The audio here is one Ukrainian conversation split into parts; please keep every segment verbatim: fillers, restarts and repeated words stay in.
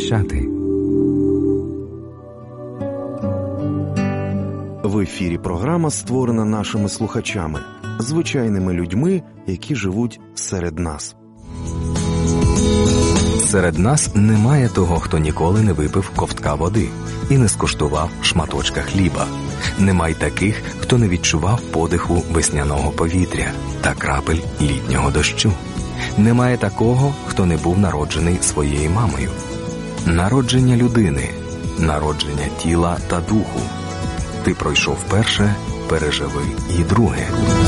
прощати. В ефірі програма створена нашими слухачами, звичайними людьми, які живуть серед нас. Серед нас немає того, хто ніколи не випив ковтка води і не скуштував шматочка хліба. Немає таких, хто не відчував подиху весняного повітря та крапель літнього дощу. Немає такого, хто не був народжений своєю мамою. Народження людини, народження тіла та духу. Ти пройшов перше, переживи і друге.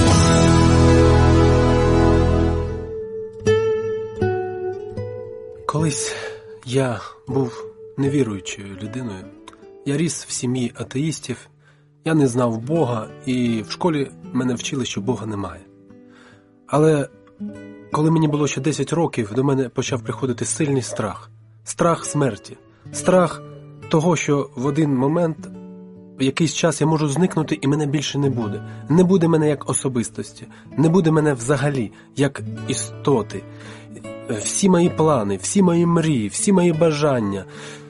Колись я був невіруючою людиною. Я ріс в сім'ї атеїстів, я не знав Бога, і в школі мене вчили, що Бога немає. Але коли мені було ще десять років, до мене почав приходити сильний страх. Страх смерті. Страх того, що в один момент, в якийсь час я можу зникнути і мене більше не буде. Не буде мене як особистості, не буде мене взагалі як істоти. Всі мої плани, всі мої мрії, всі мої бажання,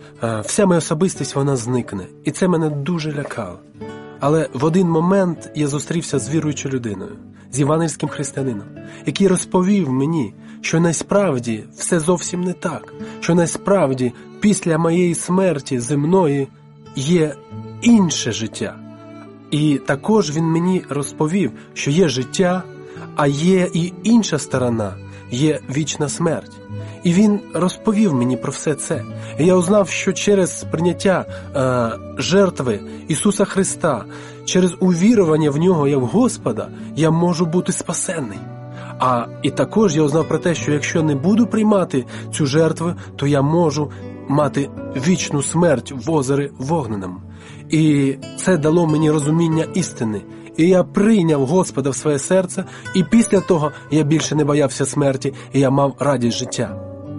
вся моя особистість, вона зникне. І це мене дуже лякало. Але в один момент я зустрівся з віруючою людиною, з євангельським християнином, який розповів мені, що насправді все зовсім не так, що насправді після моєї смерті земної є інше життя. І також він мені розповів, що є життя, а є і інша сторона, є вічна смерть. І він розповів мені про все це. І я узнав, що через прийняття е, жертви Ісуса Христа, через увірування в Нього як Господа, я можу бути спасенний. А і також я узнав про те, що якщо не буду приймати цю жертву, то я можу мати вічну смерть в озері вогненому. І це дало мені розуміння істини. І я прийняв Господа в своє серце, і після того я більше не боявся смерті, і я мав радість життя.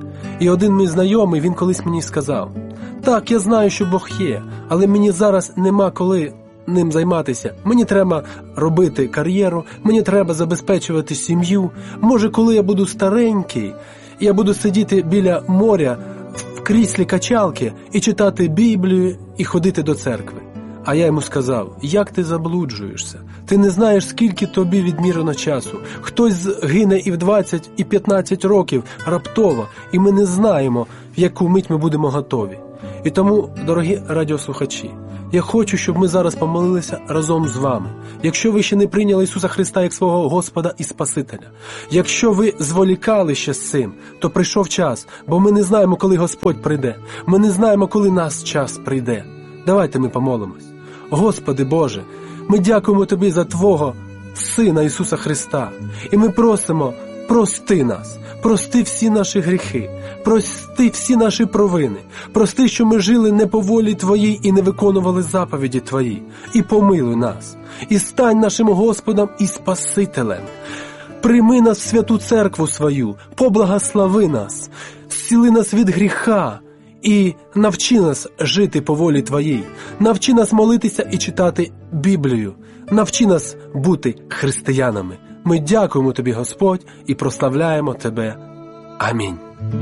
І один мій знайомий, він колись мені сказав: так, я знаю, що Бог є, але мені зараз нема коли ним займатися. Мені треба робити кар'єру, мені треба забезпечувати сім'ю. Може, коли я буду старенький, я буду сидіти біля моря в кріслі качалки і читати Біблію і ходити до церкви. А я йому сказав: як ти заблуджуєшся? Ти не знаєш, скільки тобі відмірено часу. Хтось гине і в двадцять, і п'ятнадцять років раптово, і ми не знаємо, в яку мить ми будемо готові. І тому, дорогі радіослухачі, я хочу, щоб ми зараз помолилися разом з вами. Якщо ви ще не прийняли Ісуса Христа як свого Господа і Спасителя, якщо ви зволікали ще з цим, то прийшов час, бо ми не знаємо, коли Господь прийде. Ми не знаємо, коли наш час прийде. Давайте ми помолимось. Господи Боже, ми дякуємо Тобі за Твого Сина Ісуса Христа. І ми просимо, прости нас, прости всі наші гріхи, прости всі наші провини, прости, що ми жили не по волі Твоїй і не виконували заповіді Твої. І помилуй нас, і стань нашим Господом і Спасителем. Прийми нас в святу церкву свою, поблагослови нас, зціли нас від гріха, і навчи нас жити по волі Твоїй, навчи нас молитися і читати Біблію, навчи нас бути християнами. Ми дякуємо Тобі, Господь, і прославляємо Тебе. Амінь.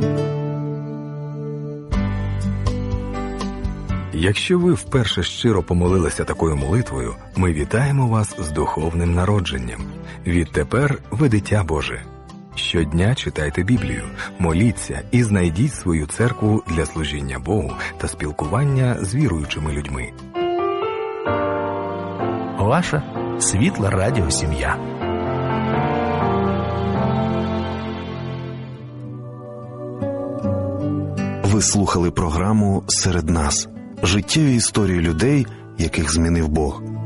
Якщо ви вперше щиро помолилися такою молитвою, ми вітаємо вас з духовним народженням. Відтепер ви дитя Боже. Щодня читайте Біблію, моліться і знайдіть свою церкву для служіння Богу та спілкування з віруючими людьми. Ваша світла радіосім'я. Ви слухали програму «Серед нас» – життєві історії людей, яких змінив Бог.